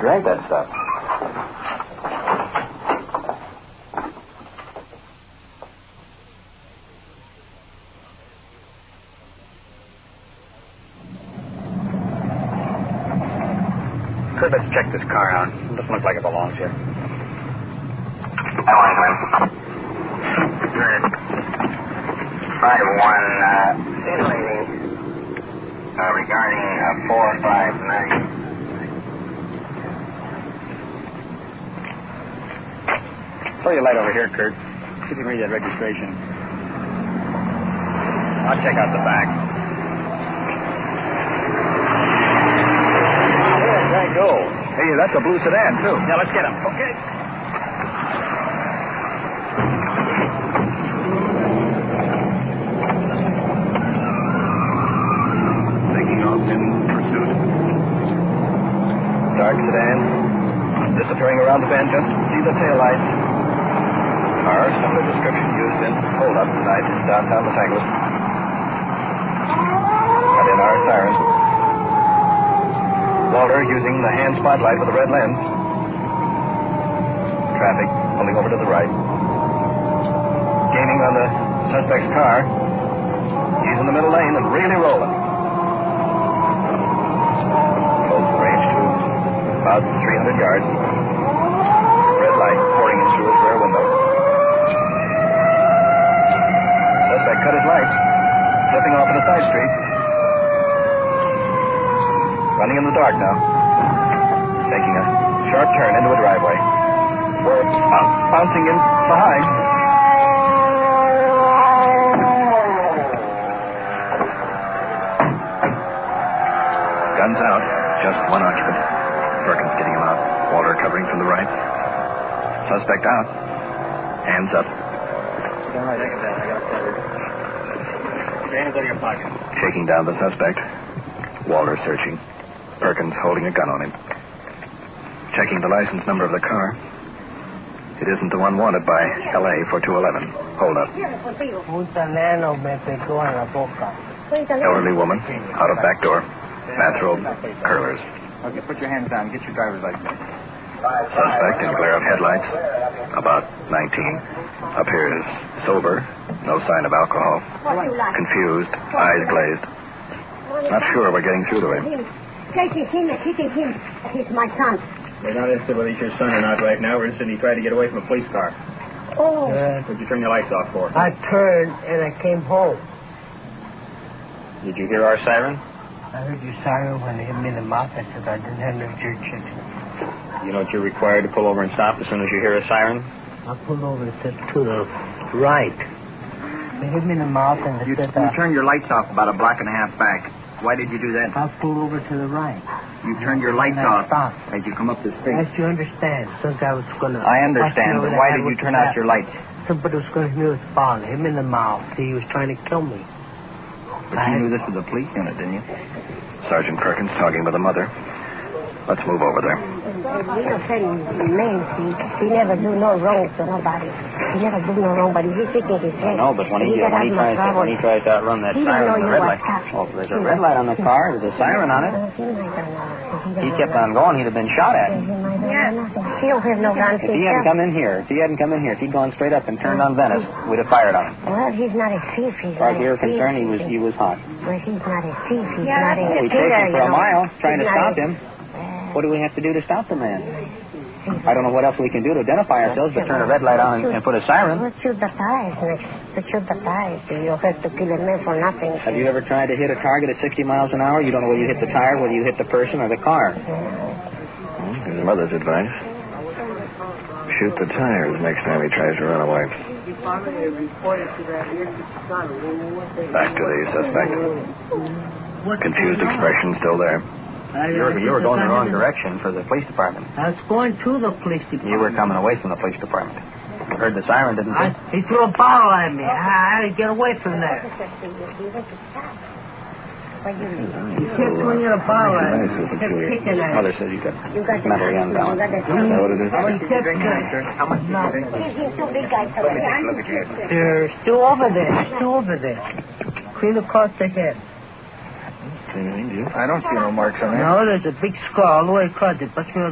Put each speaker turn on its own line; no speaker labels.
drag that stuff?
Kurt, let's check this car out. It doesn't look like it belongs here.
I want to. 5-1, regarding 459.
Throw your light over here, Kurt. See if you can read that registration. I'll check out the back. Where'd that go? Hey, that's a blue sedan, too. Yeah, let's get him. Okay. Taking off in pursuit.
Dark sedan. Disappearing around the bend, just see the taillights. Car, similar description used in hold-up tonight in downtown Los Angeles. Got in our siren. Walter using the hand spotlight with the red lens. Traffic pulling over to the right. Gaining on the suspect's car. He's in the middle lane and really rolling. Close range to about 300 yards. Red light pouring in through his rear window. Suspect cut his lights, flipping off in a side street. Running in the dark now. Taking a sharp turn into a driveway. We're bouncing in behind.
Guns out. Just one occupant. Perkins getting him out. Walter covering from the right. Suspect out. Hands up. All right, I got that. I got it covered. Put your hands out of your pocket. Shaking down the suspect. Walter searching. Perkins holding a gun on him. Checking the license number of the car. It isn't the one wanted by L.A. for 211. Hold up. Elderly woman. Out of back door. Bathrobe. Curlers. Okay, put your hands down. Get your driver's license. Suspect in glare of headlights. About 19. Appears sober. No sign of alcohol. Confused. Eyes glazed. Not sure we're getting through to him.
Taking him. He's my son.
We're not interested whether he's your son or not right now. We're interested in he tried to get away from a police car.
Oh.
What'd you turn your lights off for?
I turned and I came home.
Did you hear our siren?
I heard your siren when it hit me in the mouth. I said I didn't have no jerk chicken.
You know what you're required to pull over and stop as soon as you hear a siren?
I pulled over and said to the right. It hit me in the mouth and it said...
You turned your lights off about a block and a half back. Why did you do that?
I pulled over to the right.
You turned your lights off
stopped.
as you come up the street.
As you understand, some guy was going to...
I understand, but why did you turn out your lights?
Somebody was going to hit me with a ball, hit me in the mouth. He was trying to kill me.
But you knew this was a police unit, didn't you?
Sergeant Perkins talking with the mother. Let's move over there.
We don't say man, he never do no wrong to nobody. He never do no wrong, but he's thinking his head.
No, but when he tries to outrun that siren on the red light. Oh, there's a red light on the car. There's a siren on it. He kept on going, he'd have been shot at.
Yeah. He don't have no gun.
If he hadn't come in here, if he'd gone straight up and turned on Venice, we'd have fired on him.
Well, he's not a thief. He's
as far as we were concerned, he was hot.
Well, he's not a thief. He's not a
we chased him for a mile, trying to stop him. What do we have to do to stop the man? I don't know what else we can do to identify ourselves, but turn a red light on and put a siren.
Let's shoot the tires next. Shoot the tires. You don't have to kill a man for nothing.
Have you ever tried to hit a target at 60 miles an hour? You don't know whether you hit the tire, whether you hit the person or the car. His mother's advice. Shoot the tires next time he tries to run away. Back to the suspect. Confused expression still there. You were going the wrong direction for the police department.
I was going to the police department.
You were coming away from the police department. You heard the siren, didn't you?
He threw a bottle at me. I had to get away from there. He kept throwing a bottle at me. He kept kicking at me.
Mother says you got mentally unbalanced. Is that what it is?
He kept
How much
They're still over there. Clean across the head.
I don't see no marks on there.
No, there's a big scar all the way across it.